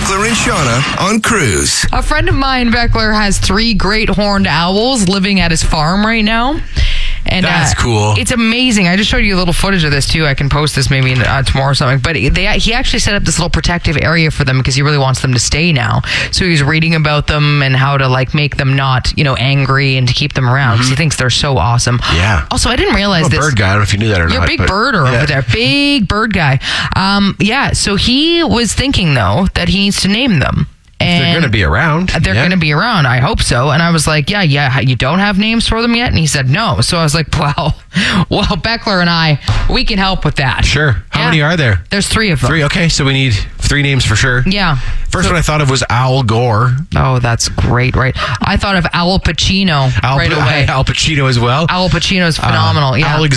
Beckler and Shauna on Cruise. A friend of mine, Beckler, has 3 great horned owls living at his farm right now. And that's cool. It's amazing. I just showed you a little footage of this too. I can post this maybe tomorrow or something. But he actually set up this little protective area for them because he really wants them to stay now. So he was reading about them and how to make them not, angry and to keep them around because he thinks they're so awesome. Yeah. Also, I didn't realize I'm a this. bird guy. I don't know if you knew that or not. You're a big birder over there. Big bird guy. So he was thinking though that he needs to name them. And they're going to be around. They're going to be around. I hope so. And I was like, yeah. You don't have names for them yet? And he said, no. So I was like, well, Beckler and I, we can help with that. Sure. How many are there? There's 3 of them. 3. Okay. So we need 3 names for sure. Yeah. First one I thought of was Al Gore. Oh, that's great. Right. I thought of Al Pacino right away. Al Pacino as well. Al Pacino's phenomenal. Yeah.